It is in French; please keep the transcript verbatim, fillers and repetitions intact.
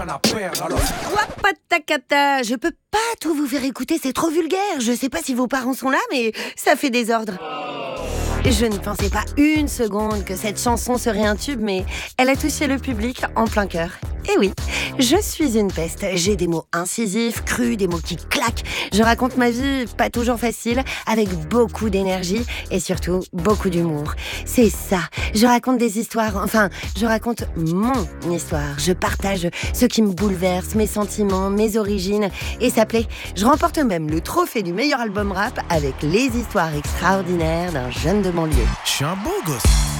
Wapatakata, je peux pas tout vous faire écouter, c'est trop vulgaire. Je sais pas si vos parents sont là, mais ça fait désordre. Je ne pensais pas une seconde que cette chanson serait un tube, mais elle a touché le public en plein cœur. Et oui, je suis une peste. J'ai des mots incisifs, crus, des mots qui claquent. Je raconte ma vie, pas toujours facile, avec beaucoup d'énergie et surtout beaucoup d'humour. C'est ça, je raconte des histoires, enfin, je raconte mon histoire. Je partage ce qui me bouleverse, mes sentiments, mes origines. Et ça plaît, je remporte même le trophée du meilleur album rap avec les histoires extraordinaires d'un jeune de banlieue. Je suis un beau gosse.